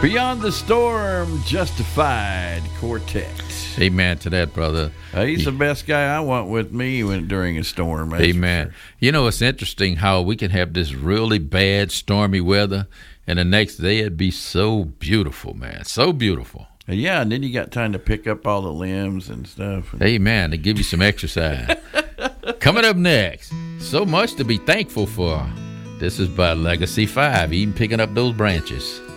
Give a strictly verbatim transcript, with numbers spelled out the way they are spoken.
Beyond the Storm, Justified Quartet. Amen to that, brother. Uh, he's the best guy I want with me when during a storm. Amen. Sure. You know, it's interesting how we can have this really bad stormy weather, and the next day it'd be so beautiful, man. So beautiful. Uh, yeah, and then you got time to pick up all the limbs and stuff. Amen. To give you some exercise. Coming up next, so much to be thankful for. This is by Legacy five, even picking up those branches.